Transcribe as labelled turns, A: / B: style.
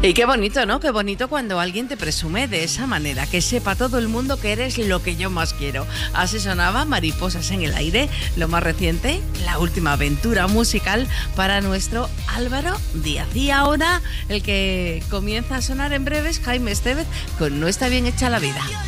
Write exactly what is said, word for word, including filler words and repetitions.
A: Y qué bonito, ¿no? Qué bonito cuando alguien te presume de esa manera, que sepa todo el mundo que eres lo que yo más quiero. Así sonaba Mariposas en el aire, lo más reciente, la última aventura musical para nuestro Álvaro Díaz. Y ahora el que comienza a sonar en breves, Jaime Estevez, con No está bien hecha la vida.